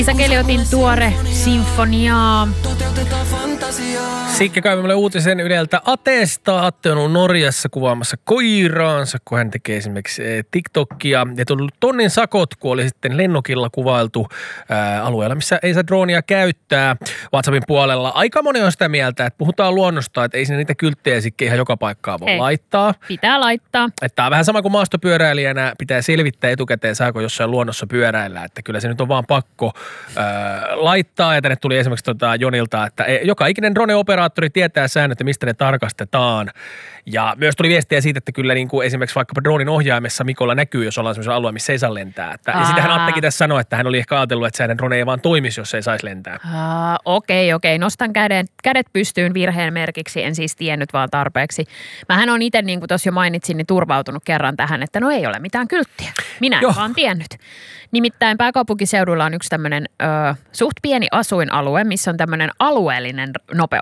Isa Keliotin tuore sinfoniaa. Sikke kaivamme uutisen Yleltä Atesta. Atte on ollut Norjassa kuvaamassa koiraansa, kun hän tekee esimerkiksi TikTokia. Ja tullut tonnin sakot, kun oli sitten lennokilla kuvailtu alueella, missä ei saa droonia käyttää. WhatsAppin puolella aika moni on sitä mieltä, että puhutaan luonnosta, että ei sinne niitä kylttejä Sikke ihan joka paikkaa voi laittaa. Pitää laittaa. Että tämä on vähän sama kuin maastopyöräilijänä pitää selvittää etukäteen, saako jossain luonnossa pyöräillä. Että kyllä se nyt on vaan pakko laittaa. Ja tänne tuli esimerkiksi Jonilta, että joka ikinen drone-operaattori tietää säännöt, mistä ne tarkastetaan. Ja myös tuli viestiä siitä, että kyllä niin kuin esimerkiksi vaikkapa dronin ohjaimessa Mikolla näkyy, jos ollaan sellaisella alueella, missä ei saa lentää. Ja sitähän Attekin tässä sanoi, että hän oli ehkä ajatellut, että hänen drone ei vaan toimisi, jos ei saisi lentää. Okei. Nostan kädet pystyyn virheen merkiksi. En siis tiennyt vaan tarpeeksi. Mähän on itse, niin kuin tuossa jo mainitsin, niin turvautunut kerran tähän, että no ei ole mitään kylttiä. Minä en vaan tiennyt. Nimittäin pääkaupunkiseudulla on yksi tämmöinen suht pieni asuinalue, missä on tämmöinen alueellinen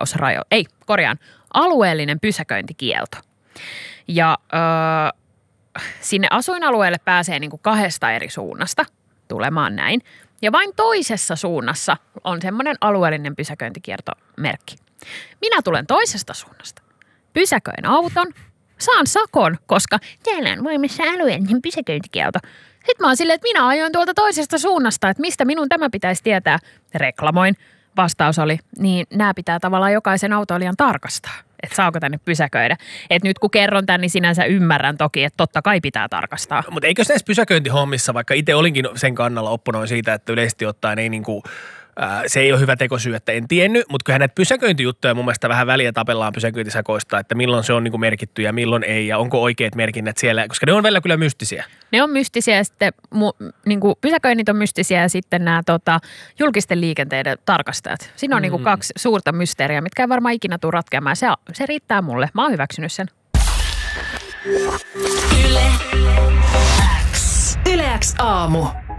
alueellinen pysäköintikielto. Ja sinne asuinalueelle pääsee niin kuin 2 eri suunnasta tulemaan näin. Ja vain toisessa suunnassa on semmoinen alueellinen pysäköintikiertomerkki. Minä tulen toisesta suunnasta. Pysäköin auton, saan sakon, koska täällä on voimassa alueellinen pysäköintikielto. Sitten mä oon silleen, että minä ajoin tuolta toisesta suunnasta, että mistä minun tämä pitäisi tietää. Reklamoin. Vastaus oli, niin nämä pitää tavallaan jokaisen autoilijan tarkastaa, että saako tänne pysäköidä. Että nyt kun kerron tämän, niin sinänsä ymmärrän toki, että totta kai pitää tarkastaa. Mutta eikö näissä pysäköintihommissa, vaikka itse olinkin sen kannalla opponoin siitä, että yleisesti ottaen ei niinku, se ei ole hyvä tekosyy, että en tiennyt, mutta kyllähän näitä pysäköintijuttuja mun mielestä vähän väliä tapellaan pysäköintisakoista, että milloin se on niinku merkitty ja milloin ei ja onko oikeat merkinnät siellä, koska ne on välillä kyllä mystisiä. Ne on mystisiä ja sitten niinku pysäköinnit on mystisiä ja sitten nämä julkisten liikenteiden tarkastajat. Siinä on niinku 2 suurta mysteeriä, mitkä ei varmaan ikinä tule ratkeamaan. Se riittää mulle. Mä oon hyväksynyt sen. Yle X aamu.